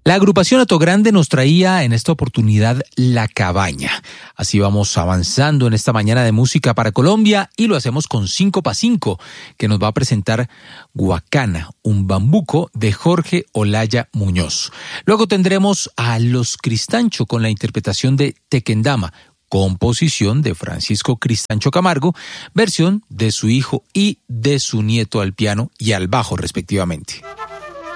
La agrupación Atogrande nos traía en esta oportunidad La Cabaña. Así vamos avanzando en esta mañana de música para Colombia y lo hacemos con 5x5, que nos va a presentar Guacana, un bambuco de Jorge Olaya Muñoz. Luego tendremos a Los Cristancho con la interpretación de Tequendama, composición de Francisco Cristancho Camargo, versión de su hijo y de su nieto al piano y al bajo respectivamente.